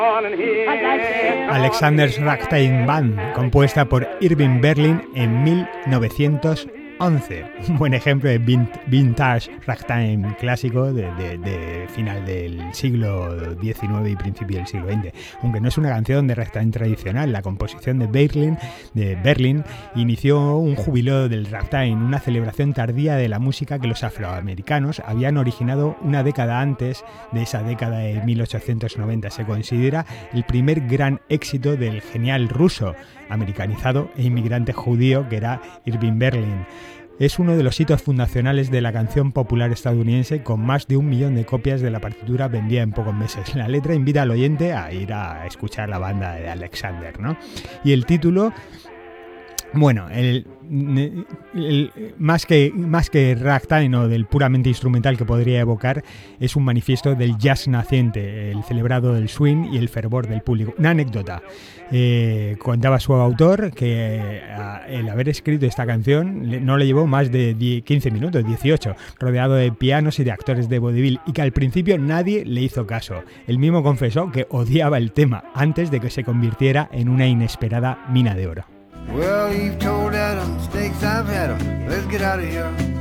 Alexander's Ragtime Band, compuesta por Irving Berlin en 1911. Un buen ejemplo de vintage ragtime clásico de final del siglo XIX y principio del siglo XX. Aunque no es una canción de ragtime tradicional, la composición de Berlin inició un jubileo del ragtime, una celebración tardía de la música que los afroamericanos habían originado una década antes de esa década de 1890. Se considera el primer gran éxito del genial ruso, americanizado e inmigrante judío que era Irving Berlin. Es uno de los hitos fundacionales de la canción popular estadounidense, con más de 1 millón de copias de la partitura vendida en pocos meses. La letra invita al oyente a ir a escuchar la banda de Alexander, ¿no? Y el título, bueno, más que ragtime o del puramente instrumental que podría evocar, es un manifiesto del jazz naciente, el celebrado del swing y el fervor del público. Una anécdota, contaba su autor que el haber escrito esta canción no le llevó más de 15 minutos, 18, rodeado de pianos y de actores de vodevil, y que al principio nadie le hizo caso. Él mismo confesó que odiaba el tema antes de que se convirtiera en una inesperada mina de oro. Well, you've told Adam, mistakes I've had 'em. Let's get out of here.